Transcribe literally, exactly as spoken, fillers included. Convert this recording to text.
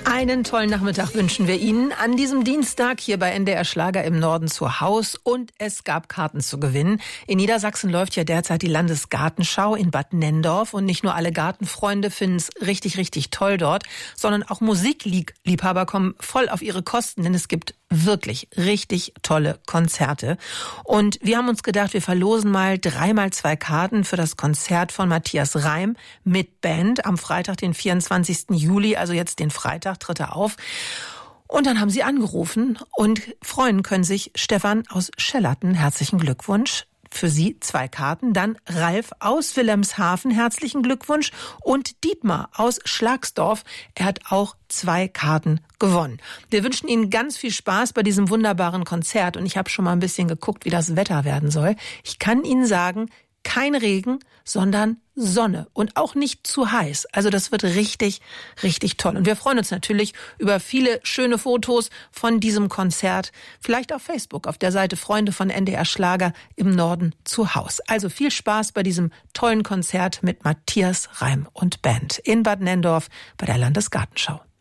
Einen tollen Nachmittag wünschen wir Ihnen an diesem Dienstag hier bei N D R Schlager im Norden zu Haus. Und es gab Karten zu gewinnen. In Niedersachsen läuft ja derzeit die Landesgartenschau in Bad Nenndorf. Und nicht nur alle Gartenfreunde finden es richtig, richtig toll dort, sondern auch Musikliebhaber kommen voll auf ihre Kosten, denn es gibt wirklich richtig tolle Konzerte. Und wir haben uns gedacht, wir verlosen mal dreimal zwei Karten für das Konzert von Matthias Reim mit Band am Freitag, den vierundzwanzigsten Juli, also jetzt den Freitag, tritt er auf. Und dann haben sie angerufen und freuen können sich Stefan aus Schellerten. Herzlichen Glückwunsch. Für Sie zwei Karten. Dann Ralf aus Wilhelmshaven, herzlichen Glückwunsch. Und Dietmar aus Schlagsdorf, er hat auch zwei Karten gewonnen. Wir wünschen Ihnen ganz viel Spaß bei diesem wunderbaren Konzert. Und ich habe schon mal ein bisschen geguckt, wie das Wetter werden soll. Ich kann Ihnen sagen, kein Regen, sondern Sonne und auch nicht zu heiß. Also das wird richtig, richtig toll. Und wir freuen uns natürlich über viele schöne Fotos von diesem Konzert. Vielleicht auf Facebook, auf der Seite Freunde von N D R Schlager im Norden zu Haus. Also viel Spaß bei diesem tollen Konzert mit Matthias Reim und Band in Bad Nenndorf bei der Landesgartenschau.